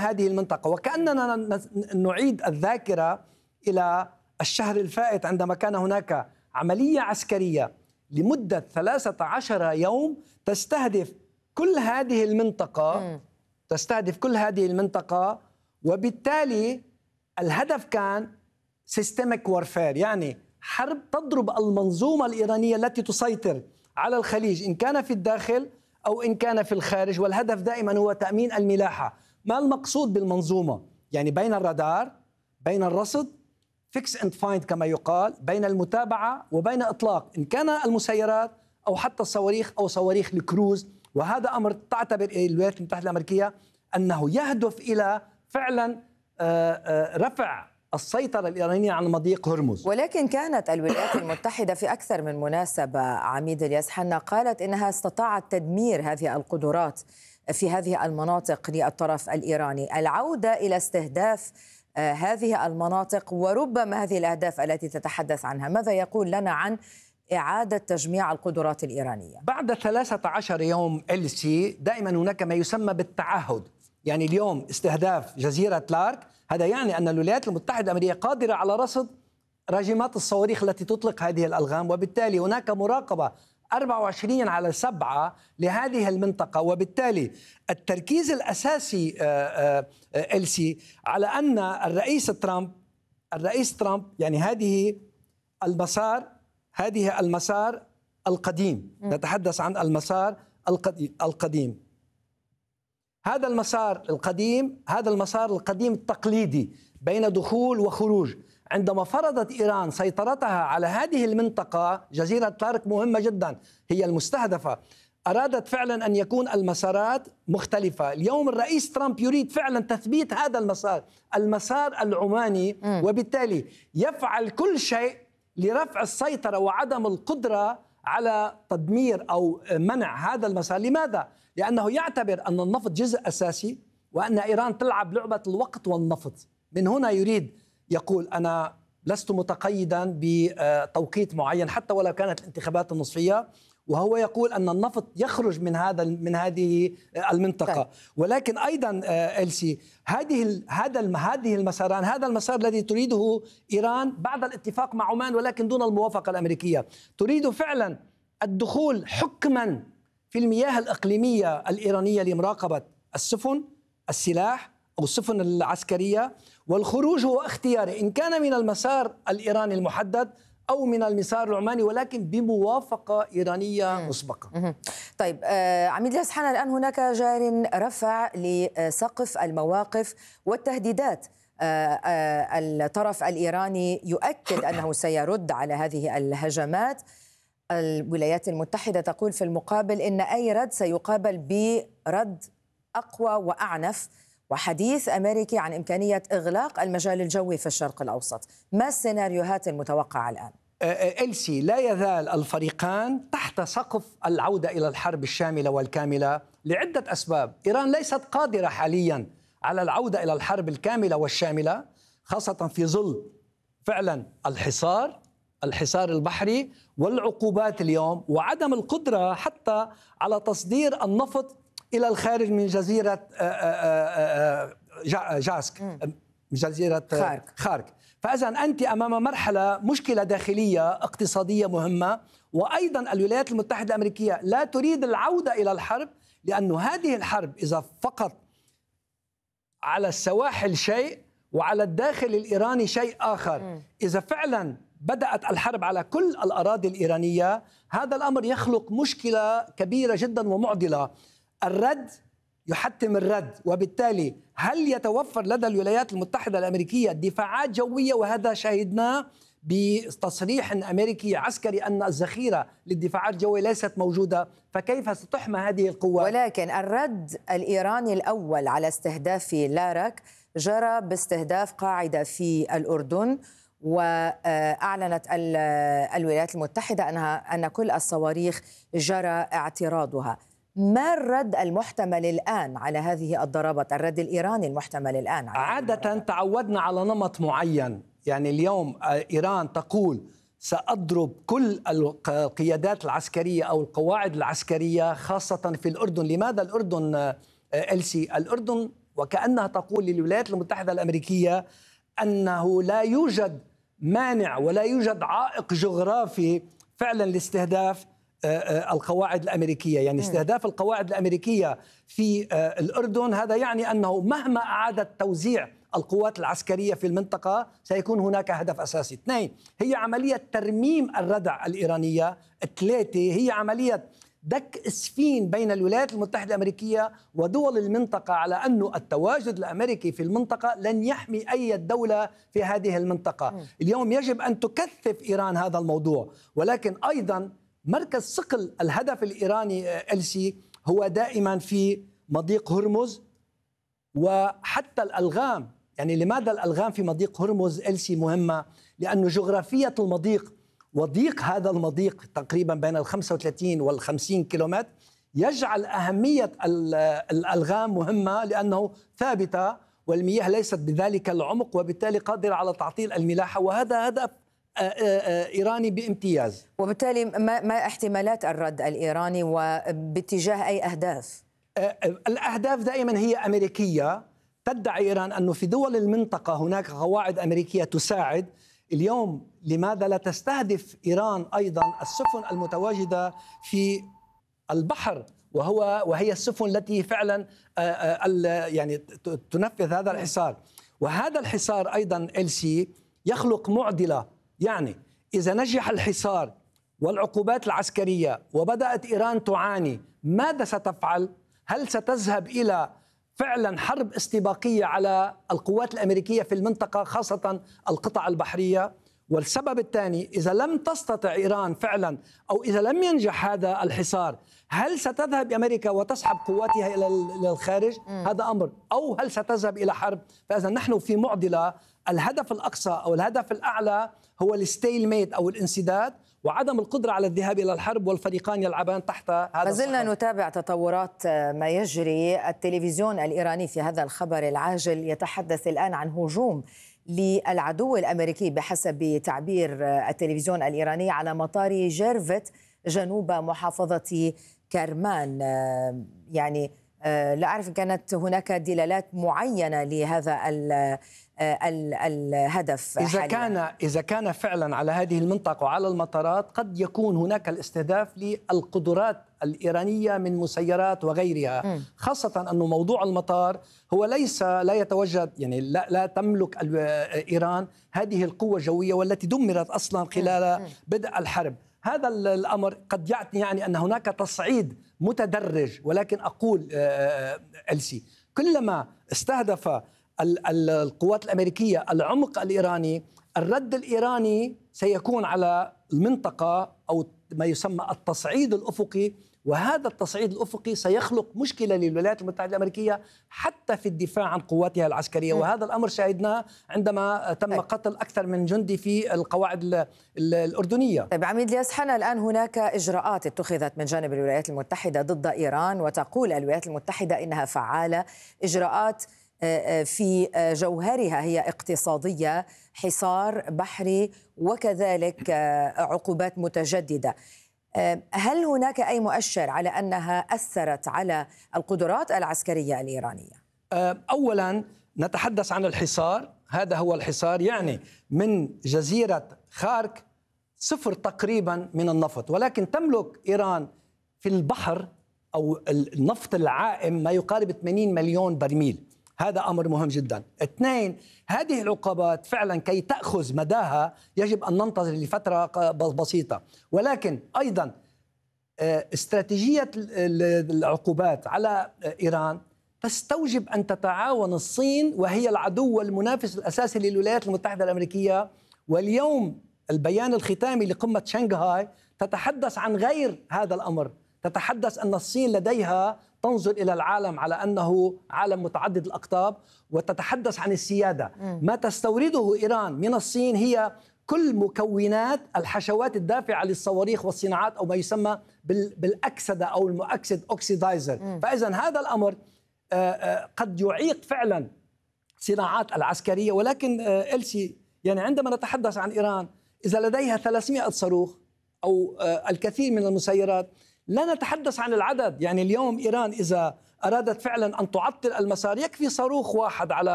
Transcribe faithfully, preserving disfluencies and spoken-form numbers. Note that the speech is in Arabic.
هذه المنطقة. وكأننا نعيد الذاكرة إلى الشهر الفائت عندما كان هناك عملية عسكرية لمدة ثلاثة عشر يوم تستهدف كل هذه المنطقة م. تستهدف كل هذه المنطقة وبالتالي الهدف كان سيستميك وارفير، يعني حرب تضرب المنظومة الإيرانية التي تسيطر على الخليج إن كان في الداخل أو إن كان في الخارج، والهدف دائما هو تأمين الملاحة. ما المقصود بالمنظومة؟ يعني بين الرادار، بين الرصد، فيكس اند فايند كما يقال، بين المتابعة وبين إطلاق إن كان المسيرات أو حتى الصواريخ أو صواريخ الكروز. وهذا أمر تعتبر الولايات المتحدة الأمريكية أنه يهدف إلى فعلا رفع السيطرة الإيرانية على مضيق هرمز. ولكن كانت الولايات المتحدة في أكثر من مناسبة عميد الياس حنا قالت إنها استطاعت تدمير هذه القدرات في هذه المناطق للطرف الإيراني. العودة إلى استهداف هذه المناطق وربما هذه الأهداف التي تتحدث عنها، ماذا يقول لنا عن إعادة تجميع القدرات الإيرانية؟ بعد ثلاثة عشر يوم إلسي دائما هناك ما يسمى بالتعهد. يعني اليوم استهداف جزيرة لارك، هذا يعني أن الولايات المتحدة الأمريكية قادرة على رصد راجمات الصواريخ التي تطلق هذه الألغام، وبالتالي هناك مراقبة أربعة وعشرين على سبعة لهذه المنطقة. وبالتالي التركيز الأساسي إلسي على أن الرئيس ترامب الرئيس ترامب يعني هذه المسار هذه المسار القديم، نتحدث عن المسار القديم هذا المسار القديم هذا المسار القديم التقليدي بين دخول وخروج. عندما فرضت إيران سيطرتها على هذه المنطقة، جزيرة لارك مهمة جدا هي المستهدفة، أرادت فعلا أن يكون المسارات مختلفة. اليوم الرئيس ترامب يريد فعلا تثبيت هذا المسار المسار العماني، وبالتالي يفعل كل شيء لرفع السيطرة وعدم القدرة على تدمير أو منع هذا المسار. لماذا؟ لأنه يعتبر أن النفط جزء أساسي وأن إيران تلعب لعبة الوقت والنفط. من هنا يريد يقول أنا لست متقيدا بتوقيت معين حتى ولو كانت الانتخابات النصفية، وهو يقول أن النفط يخرج من هذا من هذه المنطقة. ولكن أيضا إلسي هذه هذا هذه المساران هذا المسار الذي تريده إيران بعد الاتفاق مع عمان ولكن دون الموافقة الأمريكية، تريد فعلا الدخول حكما في المياه الإقليمية الإيرانية لمراقبة السفن السلاح أو السفن العسكرية، والخروج هو اختياري إن كان من المسار الإيراني المحدد أو من المسار العماني ولكن بموافقة إيرانية مسبقة. طيب آه عميد الياس حنا، الآن هناك جار رفع لسقف المواقف والتهديدات. آه آه الطرف الإيراني يؤكد أنه سيرد على هذه الهجمات. الولايات المتحدة تقول في المقابل إن أي رد سيقابل برد أقوى وأعنف، وحديث أمريكي عن إمكانية إغلاق المجال الجوي في الشرق الأوسط. ما السيناريوهات المتوقعة الآن؟ إلسي لا يزال الفريقان تحت سقف العودة إلى الحرب الشاملة والكاملة لعدة أسباب. إيران ليست قادرة حاليا على العودة إلى الحرب الكاملة والشاملة، خاصة في ظل فعلا الحصار الحصار البحري والعقوبات اليوم وعدم القدرة حتى على تصدير النفط إلى الخارج من جزيرة جاسك جزيرة خارك. خارك فإذا أنت أمام مرحلة مشكلة داخلية اقتصادية مهمة. وأيضا الولايات المتحدة الأمريكية لا تريد العودة إلى الحرب، لأن هذه الحرب إذا فقط على السواحل شيء وعلى الداخل الإيراني شيء آخر. إذا فعلا بدأت الحرب على كل الأراضي الإيرانية هذا الأمر يخلق مشكلة كبيرة جدا ومعضلة. الرد يحتم الرد، وبالتالي هل يتوفر لدى الولايات المتحدة الأمريكية دفاعات جوية؟ وهذا شاهدناه بتصريح أمريكي عسكري أن الذخيرة للدفاعات الجوية ليست موجودة، فكيف ستحمى هذه القوات؟ ولكن الرد الإيراني الأول على استهداف لارك جرى باستهداف قاعدة في الأردن، وأعلنت الولايات المتحدة أنها أن كل الصواريخ جرى اعتراضها. ما الرد المحتمل الآن على هذه الضربات؟ الرد الإيراني المحتمل الآن على عادة تعودنا على نمط معين. يعني اليوم إيران تقول سأضرب كل القيادات العسكرية أو القواعد العسكرية خاصة في الأردن. لماذا الأردن إلسي؟ الأردن وكأنها تقول للولايات المتحدة الأمريكية أنه لا يوجد مانع ولا يوجد عائق جغرافي فعلا لاستهداف القواعد الأمريكية. يعني استهداف القواعد الأمريكية في الأردن هذا يعني أنه مهما أعادت توزيع القوات العسكرية في المنطقة سيكون هناك هدف أساسي. اثنين، هي عملية ترميم الردع الإيرانية. ثلاثة، هي عملية دك اسفين بين الولايات المتحدة الأمريكية ودول المنطقة على أن التواجد الأمريكي في المنطقة لن يحمي أي دولة في هذه المنطقة. م. اليوم يجب أن تكثف إيران هذا الموضوع، ولكن أيضا مركز صقل الهدف الإيراني إلسي هو دائما في مضيق هرمز وحتى الألغام. يعني لماذا الألغام في مضيق هرمز إلسي مهمة؟ لأن جغرافية المضيق وضيق هذا المضيق تقريبا بين الخمسة وثلاثين والخمسين كيلومتر يجعل أهمية الألغام مهمة لأنه ثابتة والمياه ليست بذلك العمق وبالتالي قادرة على تعطيل الملاحة، وهذا هدف إيراني بامتياز. وبالتالي ما, ما احتمالات الرد الإيراني وباتجاه أي أهداف؟ الأهداف دائما هي أمريكية. تدعي إيران أنه في دول المنطقة هناك قواعد أمريكية تساعد. اليوم لماذا لا تستهدف إيران أيضا السفن المتواجدة في البحر وهو وهي السفن التي فعلا يعني تنفذ هذا الحصار؟ وهذا الحصار أيضا إلسي يخلق معضلة. يعني إذا نجح الحصار والعقوبات العسكرية وبدأت إيران تعاني، ماذا ستفعل؟ هل ستذهب إلى فعلا حرب استباقية على القوات الأمريكية في المنطقة خاصة القطع البحرية؟ والسبب الثاني، إذا لم تستطع إيران فعلا أو إذا لم ينجح هذا الحصار، هل ستذهب أمريكا وتسحب قواتها إلى الخارج؟ م. هذا أمر، أو هل ستذهب إلى حرب؟ فإذا نحن في معضلة. الهدف الأقصى أو الهدف الأعلى هو الستيل ميت أو الانسداد وعدم القدرة على الذهاب إلى الحرب، والفريقان يلعبان تحت هذا. ما زلنا نتابع تطورات ما يجري. التلفزيون الإيراني في هذا الخبر العاجل يتحدث الآن عن هجوم للعدو الأمريكي بحسب تعبير التلفزيون الإيراني على مطار جيرفت جنوب محافظة كرمان. يعني لا أعرف إن كانت هناك دلالات معينة لهذا الهدف. إذا حاليا. كان إذا كان فعلا على هذه المنطقة وعلى المطارات قد يكون هناك الاستهداف للقدرات الإيرانية من مسيرات وغيرها، م. خاصة أنه موضوع المطار هو ليس لا يتوجد، يعني لا, لا تملك إيران هذه القوة الجوية والتي دمرت أصلا خلال م. بدء الحرب. هذا الأمر قد يعني أن هناك تصعيد متدرج، ولكن أقول إلسي كلما استهدف القوات الأمريكية العمق الإيراني، الرد الإيراني سيكون على المنطقة أو ما يسمى التصعيد الأفقي، وهذا التصعيد الأفقي سيخلق مشكلة للولايات المتحدة الأمريكية حتى في الدفاع عن قواتها العسكرية. م. وهذا الأمر شاهدناه عندما تم طيب. قتل أكثر من جندي في القواعد الأردنية. طيب عميد الياس حنا، الآن هناك إجراءات اتخذت من جانب الولايات المتحدة ضد إيران، وتقول الولايات المتحدة إنها فعالة. إجراءات في جوهرها هي اقتصادية، حصار بحري، وكذلك عقوبات متجددة. هل هناك أي مؤشر على أنها أثرت على القدرات العسكرية الإيرانية؟ أولا نتحدث عن الحصار. هذا هو الحصار، يعني من جزيرة خارك صفر تقريبا من النفط، ولكن تملك إيران في البحر أو النفط العائم ما يقارب ثمانين مليون برميل. هذا أمر مهم جدا. اثنين، هذه العقوبات فعلا كي تأخذ مداها يجب أن ننتظر لفترة بسيطة، ولكن أيضا استراتيجية العقوبات على إيران تستوجب أن تتعاون الصين، وهي العدو والمنافس الأساسي للولايات المتحدة الأمريكية. واليوم البيان الختامي لقمة شنغهاي تتحدث عن غير هذا الأمر، تتحدث أن الصين لديها تنظر إلى العالم على أنه عالم متعدد الأقطاب، وتتحدث عن السيادة. ما تستورده إيران من الصين هي كل مكونات الحشوات الدافعة للصواريخ والصناعات، أو ما يسمى بالأكسدة أو المؤكسد أوكسيدايزر. فإذا هذا الأمر قد يعيق فعلا صناعات العسكرية. ولكن إلسي، يعني عندما نتحدث عن إيران إذا لديها ثلاثمئة صاروخ أو الكثير من المسيرات لا نتحدث عن العدد. يعني اليوم إيران إذا أرادت فعلا أن تعطل المسار، يكفي صاروخ واحد على